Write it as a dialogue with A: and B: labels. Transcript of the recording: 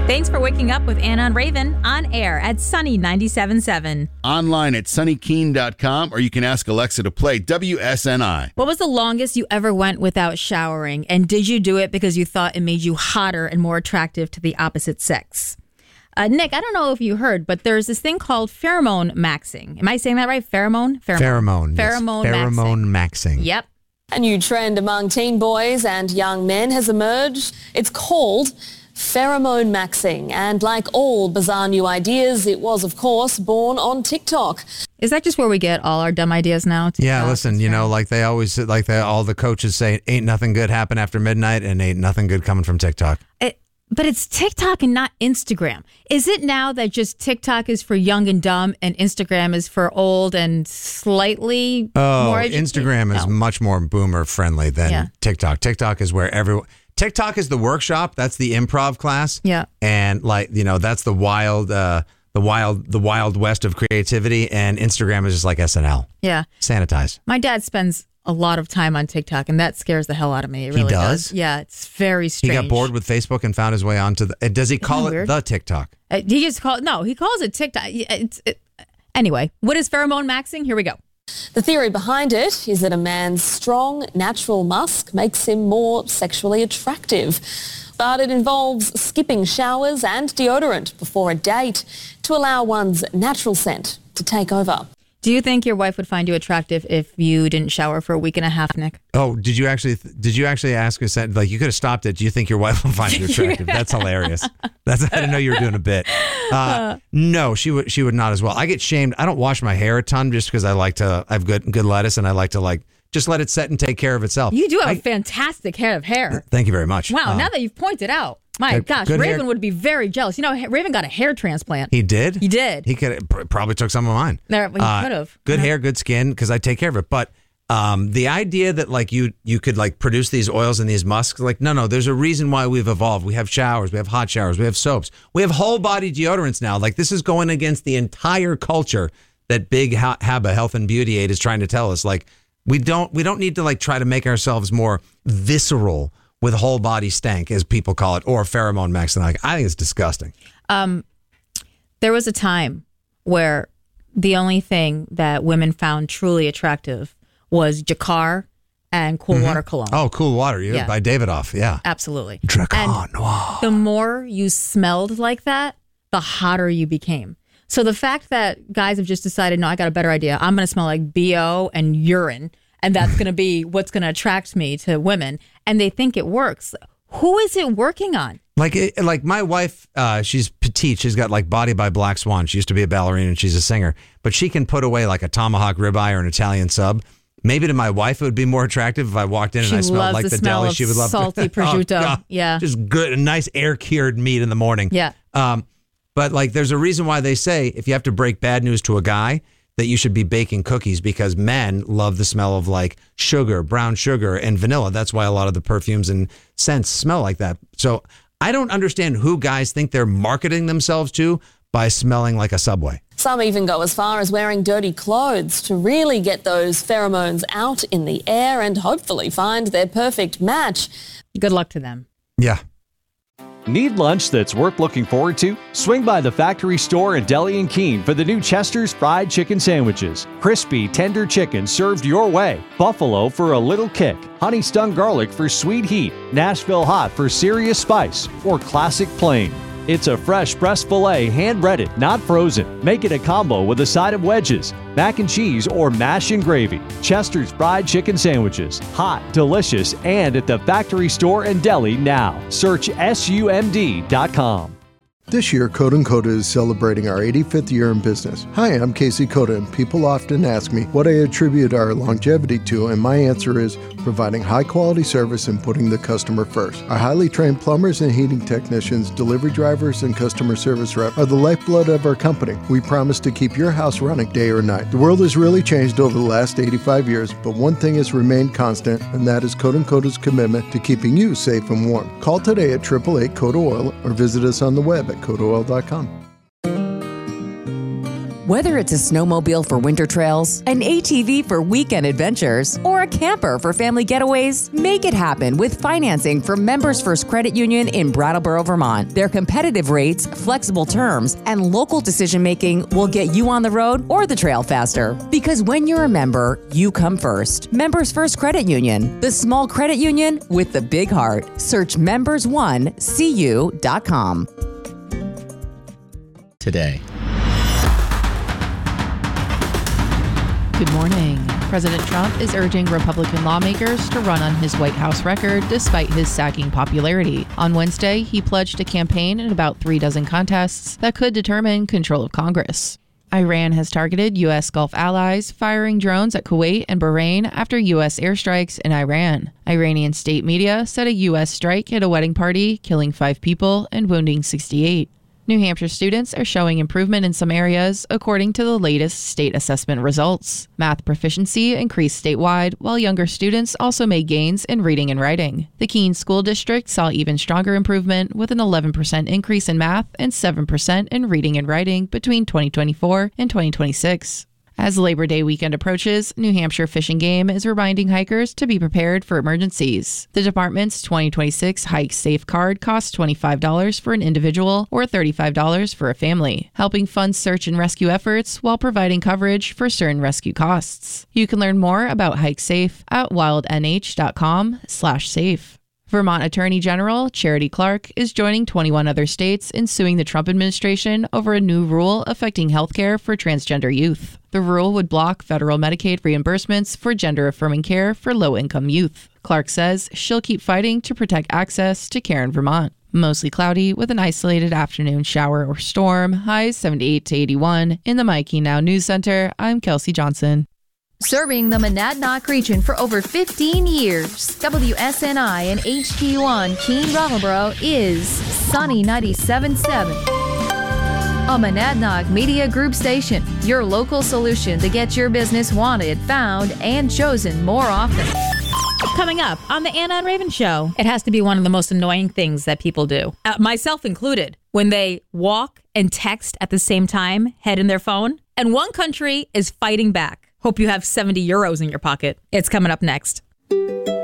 A: Thanks for waking up with Anna and Raven on air at Sunny 97.7.
B: Online at sunnykeen.com, or you can ask Alexa to play WSNI.
A: What was the longest you ever went without showering? And did you do it because you thought it made you hotter and more attractive to the opposite sex? Nick, I don't know if you heard, but there's this thing called pheromone maxing. Am I saying that right? Pheromone?
C: Pheromone. Yes. Pheromone maxing.
A: Yep.
D: A new trend among teen boys and young men has emerged. It's called pheromone maxing. And like all bizarre new ideas, it was, of course, born on TikTok.
A: Is that just where we get all our dumb ideas now?
C: Yeah, listen, you know, like they always, all the coaches say, ain't nothing good happen after midnight and ain't nothing good coming from TikTok.
A: But it's TikTok and not Instagram. Is it now that just TikTok is for young and dumb and Instagram is for old and slightly more educated?
C: Instagram is much more boomer friendly than TikTok. TikTok is where everyone... TikTok is the workshop. That's the improv class.
A: Yeah.
C: And that's the wild west of creativity. And Instagram is just like SNL.
A: Yeah.
C: Sanitized.
A: My dad spends a lot of time on TikTok, and that scares the hell out of me. It really does? Yeah, it's very strange.
C: He got bored with Facebook and found his way onto the... Does he call it the TikTok?
A: He calls it TikTok. Anyway, what is pheromone maxing? Here we go.
D: The theory behind it is that a man's strong, natural musk makes him more sexually attractive. But it involves skipping showers and deodorant before a date to allow one's natural scent to take over.
A: Do you think your wife would find you attractive if you didn't shower for a week and a half, Nick?
C: Oh, did you actually ask us that? Like, you could have stopped it. Do you think your wife will find you attractive? That's hilarious. I didn't know you were doing a bit. No, she would not as well. I get shamed. I don't wash my hair a ton just because I have good lettuce and I like to just let it set and take care of itself.
A: You do have a fantastic head of hair.
C: Thank you very much.
A: Wow, now that you've pointed out. My gosh, Raven would be very jealous. You know, Raven got a hair transplant.
C: He did?
A: He did.
C: He could probably took some of mine.
A: He could have.
C: Good hair, good skin, because I take care of it. But the idea that you could produce these oils and these musks, no, there's a reason why we've evolved. We have showers, we have hot showers, we have soaps, we have whole body deodorants now. This is going against the entire culture that big HABA, Health and Beauty Aid, is trying to tell us. We don't need to try to make ourselves more visceral with whole body stank, as people call it, or pheromone maxing. I think it's disgusting.
A: There was a time where the only thing that women found truly attractive was Jacquard and Cool Water Cologne.
C: Oh, Cool Water, by Davidoff, yeah.
A: Absolutely.
C: Drakkar Noir.
A: The more you smelled like that, the hotter you became. So the fact that guys have just decided, no, I got a better idea. I'm going to smell like BO and urine, and that's going to be what's going to attract me to women, and they think it works. Who is it working on?
C: Like my wife, she's petite. She's got Body by Black Swan. She used to be a ballerina and she's a singer, but she can put away a tomahawk ribeye or an Italian sub. Maybe to my wife it would be more attractive if I walked in and I smelled like the deli. She would love
A: salty prosciutto. Yeah,
C: just good, a nice air cured meat in the morning.
A: Yeah.
C: But there's a reason why they say if you have to break bad news to a guy, that you should be baking cookies, because men love the smell of sugar, brown sugar, and vanilla. That's why a lot of the perfumes and scents smell like that. So I don't understand who guys think they're marketing themselves to by smelling like a Subway.
D: Some even go as far as wearing dirty clothes to really get those pheromones out in the air and hopefully find their perfect match.
A: Good luck to them.
C: Yeah.
E: Need lunch that's worth looking forward to? Swing by the Factory Store in Deli and Keene for the new Chester's Fried Chicken Sandwiches. Crispy, tender chicken served your way. Buffalo for a little kick. Honey Stung Garlic for sweet heat. Nashville Hot for serious spice. Or Classic Plain. It's a fresh pressed filet, hand-breaded, not frozen. Make it a combo with a side of wedges, mac and cheese, or mash and gravy. Chester's Fried Chicken Sandwiches. Hot, delicious, and at the Factory Store and Deli now. Search SUMD.com.
F: This year, Coda & Coda is celebrating our 85th year in business. Hi, I'm Casey Coda, and people often ask me what I attribute our longevity to, and my answer is providing high-quality service and putting the customer first. Our highly trained plumbers and heating technicians, delivery drivers, and customer service rep are the lifeblood of our company. We promise to keep your house running day or night. The world has really changed over the last 85 years, but one thing has remained constant, and that is Coda & Coda's commitment to keeping you safe and warm. Call today at 888-CODA-OIL or visit us on the web at CODAOIL.com.
G: Whether it's a snowmobile for winter trails, an ATV for weekend adventures, or a camper for family getaways, make it happen with financing from Members First Credit Union in Brattleboro, Vermont. Their competitive rates, flexible terms, and local decision-making will get you on the road or the trail faster. Because when you're a member, you come first. Members First Credit Union, the small credit union with the big heart. Search members1cu.com.
H: Today.
I: Good morning. President Trump is urging Republican lawmakers to run on his White House record despite his sagging popularity. On Wednesday, he pledged to campaign in about 36 contests that could determine control of Congress. Iran has targeted U.S. Gulf allies, firing drones at Kuwait and Bahrain after U.S. airstrikes in Iran. Iranian state media said a U.S. strike hit a wedding party, killing 5 people and wounding 68. New Hampshire students are showing improvement in some areas, according to the latest state assessment results. Math proficiency increased statewide, while younger students also made gains in reading and writing. The Keene School District saw even stronger improvement, with an 11% increase in math and 7% in reading and writing between 2024 and 2026. As Labor Day weekend approaches, New Hampshire Fish and Game is reminding hikers to be prepared for emergencies. The department's 2026 Hike Safe card costs $25 for an individual or $35 for a family, helping fund search and rescue efforts while providing coverage for certain rescue costs. You can learn more about Hike Safe at wildnh.com/safe. Vermont Attorney General Charity Clark is joining 21 other states in suing the Trump administration over a new rule affecting healthcare for transgender youth. The rule would block federal Medicaid reimbursements for gender-affirming care for low-income youth. Clark says she'll keep fighting to protect access to care in Vermont. Mostly cloudy with an isolated afternoon shower or storm, highs 78 to 81. In the Mikey Now News Center, I'm Kelsey Johnson.
J: Serving the Monadnock region for over 15 years, WSNI and HD1 Keene Brattleboro is Sunny 97.7. A Monadnock Media Group station, your local solution to get your business wanted, found, and chosen more often.
A: Coming up on the Anna and Raven Show, it has to be one of the most annoying things that people do, myself included, when they walk and text at the same time, head in their phone, and one country is fighting back. Hope you have 70 euros in your pocket. It's coming up next.